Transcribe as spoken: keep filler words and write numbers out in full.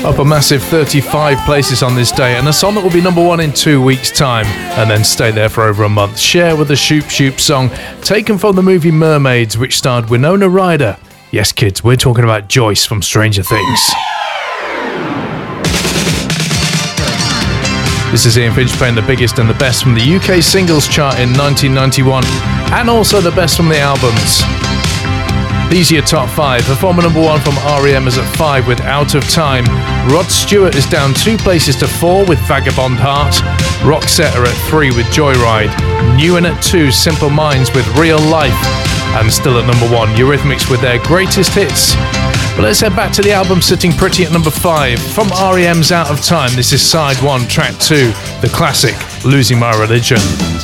Up a massive thirty-five places on this day, and a song that will be number one in two weeks' time and then stay there for over a month. Cher with the Shoop Shoop song, taken from the movie Mermaids, which starred Winona Ryder. Yes, kids, we're talking about Joyce from Stranger Things. This is Ian Finch playing the biggest and the best from the U K singles chart in nineteen ninety-one, and also the best from the albums. These are your top five. The former number one from R E M is at five with Out of Time. Rod Stewart is down two places to four with Vagabond Heart. Roxette are at three with Joyride. New at two, Simple Minds with Real Life. And still at number one, Eurythmics with their greatest hits. But let's head back to the album sitting pretty at number five. From R E M's Out of Time, this is side one, track two, the classic, Losing My Religion.